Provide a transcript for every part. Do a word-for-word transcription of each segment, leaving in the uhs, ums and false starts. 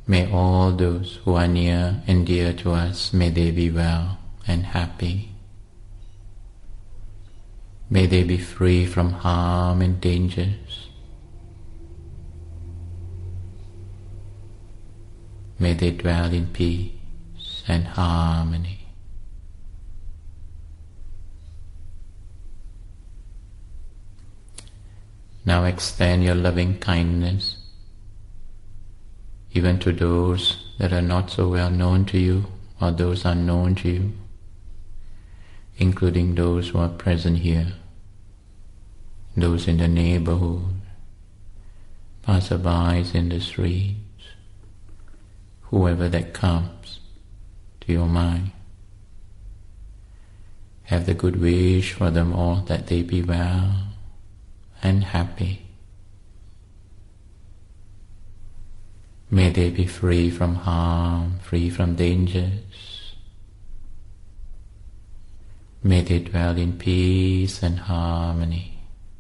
May all those who are near and dear to us, may they be well and happy. May they be free from harm and dangers. May they dwell in peace and harmony. Now extend your loving kindness even to those that are not so well known to you or those unknown to you, including those who are present here, those in the neighborhood, passerbys in the streets, whoever that comes to your mind. Have the good wish for them all that they be well and happy. May they be free from harm, free from dangers. May they dwell in peace and harmony.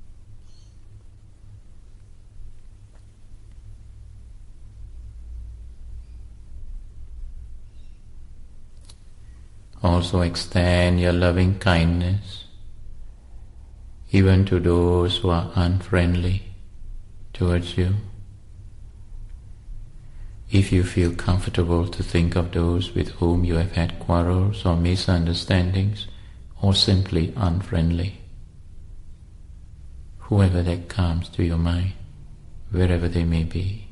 Also extend your loving kindness even to those who are unfriendly towards you. If you feel comfortable to think of those with whom you have had quarrels or misunderstandings, or simply unfriendly, whoever that comes to your mind, wherever they may be,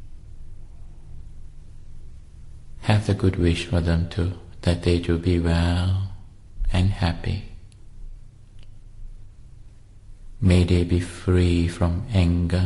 have the good wish for them too, that they too be well and happy. May they be free from anger,